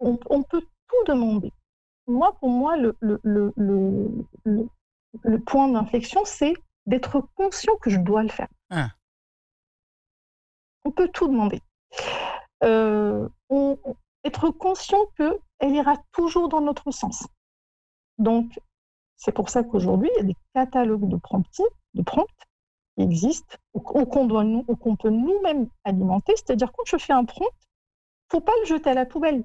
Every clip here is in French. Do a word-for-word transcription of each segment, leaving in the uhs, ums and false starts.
on, on peut tout demander. Moi, pour moi, le, le, le, le, le, le point d'inflexion, c'est d'être conscient que je dois le faire. Ah. On peut tout demander. Euh, on, être conscient qu'elle ira toujours dans notre sens. Donc, c'est pour ça qu'aujourd'hui, il y a des catalogues de prompts, de prompts qui existent, ou, ou qu'on doit nous, ou qu'on peut nous-mêmes alimenter. C'est-à-dire, quand je fais un prompt, il ne faut pas le jeter à la poubelle.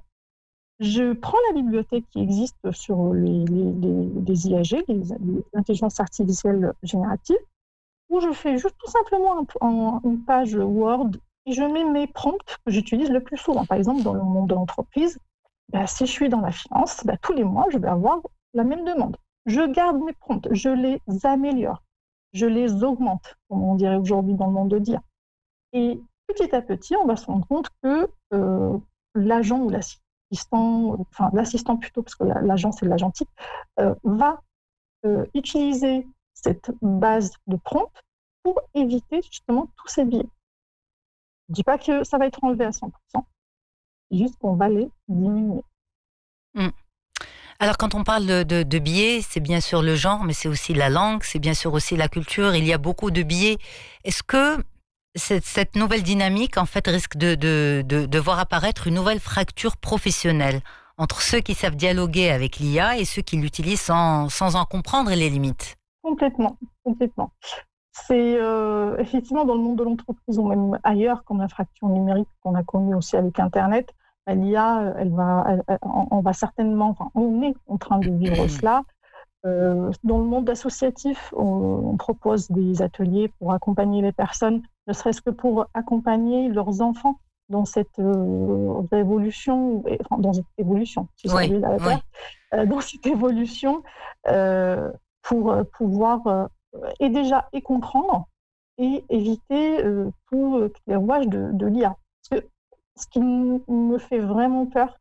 Je prends la bibliothèque qui existe sur les, les, les, les I A G, les, les intelligences artificielles génératives, où je fais juste tout simplement un, un, une page Word et je mets mes prompts que j'utilise le plus souvent. Par exemple, dans le monde de l'entreprise, bah, si je suis dans la finance, bah, tous les mois, je vais avoir la même demande. Je garde mes prompts, je les améliore, je les augmente, comme on dirait aujourd'hui dans le monde de D I A. Et petit à petit, on va se rendre compte que euh, l'agent ou l'assistant, enfin l'assistant plutôt, parce que l'agent c'est l'agent type, euh, va euh, utiliser cette base de prompts pour éviter justement tous ces biais. Je ne dis pas que ça va être enlevé à cent pour cent, juste qu'on va les diminuer. Mmh. Alors, quand on parle de, de, de biais, c'est bien sûr le genre, mais c'est aussi la langue, c'est bien sûr aussi la culture. Il y a beaucoup de biais. Est-ce que cette, cette nouvelle dynamique, en fait, risque de, de, de, de voir apparaître une nouvelle fracture professionnelle entre ceux qui savent dialoguer avec l'I A et ceux qui l'utilisent sans, sans en comprendre les limites? Complètement, complètement. C'est euh, effectivement dans le monde de l'entreprise ou même ailleurs, comme la fracture numérique qu'on a connue aussi avec Internet, l'I A, elle va, elle, elle, on va certainement, enfin, on est en train de vivre cela. Euh, dans le monde associatif, on, on propose des ateliers pour accompagner les personnes, ne serait-ce que pour accompagner leurs enfants dans cette euh, révolution, enfin, dans cette évolution, si oui, oui. la terre, euh, dans cette évolution, euh, pour pouvoir euh, et déjà et comprendre et éviter euh, tous euh, les rouages de, de l'I A. Parce que ce qui me fait vraiment peur,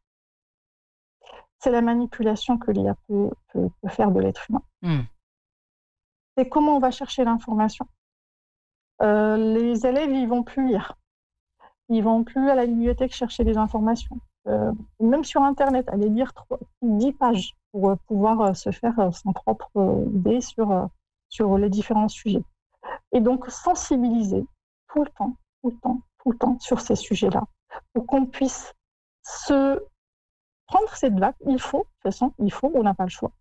c'est la manipulation que l'I A peut, peut, peut faire de l'être humain. Mm. C'est comment on va chercher l'information. Euh, les élèves, ils ne vont plus lire. Ils ne vont plus à la bibliothèque chercher des informations. Euh, même sur Internet, aller lire dix pages pour pouvoir se faire son propre idée sur, sur les différents sujets. Et donc, sensibiliser tout le temps, tout le temps, tout le temps sur ces sujets-là, pour qu'on puisse se prendre cette vague. Il faut, de toute façon, il faut, on n'a pas le choix.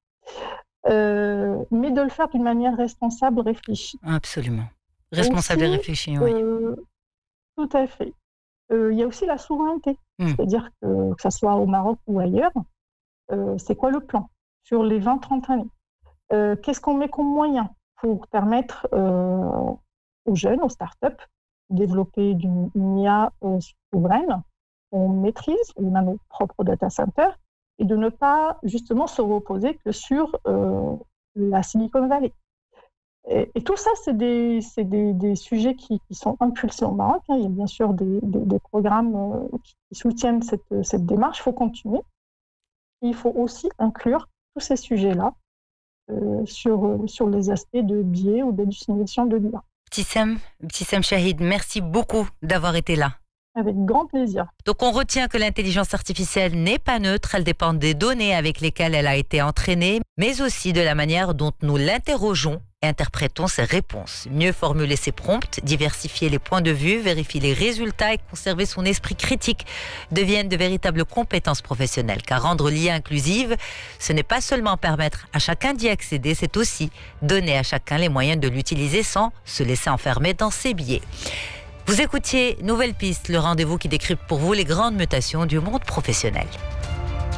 Euh, mais de le faire d'une manière responsable, réfléchie. Absolument. Responsable aussi, et réfléchie, oui. Euh, tout à fait. Euh, il y a aussi la souveraineté. Mmh. C'est-à-dire que, que ça soit au Maroc ou ailleurs, euh, c'est quoi le plan sur les vingt trente années? euh, Qu'est-ce qu'on met comme moyen pour permettre euh, aux jeunes, aux startups, de développer une, une I A euh, souveraine, qu'on maîtrise, on a nos propres data centers, et de ne pas justement se reposer que sur euh, la Silicon Valley. Et, et tout ça, c'est des, c'est des, des sujets qui, qui sont impulsés au Maroc. Hein. Il y a bien sûr des, des, des programmes euh, qui soutiennent cette, cette démarche. Il faut continuer. Et il faut aussi inclure tous ces sujets-là euh, sur, sur les aspects de biais ou d'hallucination de l'I A. Ibtissam, Ibtissam Chahid, merci beaucoup d'avoir été là. Avec grand plaisir. Donc on retient que l'intelligence artificielle n'est pas neutre, elle dépend des données avec lesquelles elle a été entraînée, mais aussi de la manière dont nous l'interrogeons et interprétons ses réponses. Mieux formuler ses prompts, diversifier les points de vue, vérifier les résultats et conserver son esprit critique deviennent de véritables compétences professionnelles. Car rendre l'I A inclusive, ce n'est pas seulement permettre à chacun d'y accéder, c'est aussi donner à chacun les moyens de l'utiliser sans se laisser enfermer dans ses biais. Vous écoutiez Nouvelle Piste, le rendez-vous qui décrypte pour vous les grandes mutations du monde professionnel.